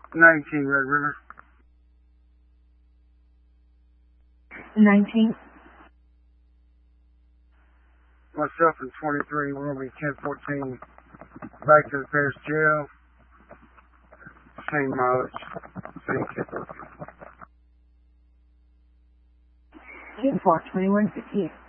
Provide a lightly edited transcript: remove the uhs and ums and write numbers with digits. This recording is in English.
19 Red River. 19. Myself and 23, we're going to be 1014 back to the parish jail. Same mileage, same ticket. 10-4, 2158.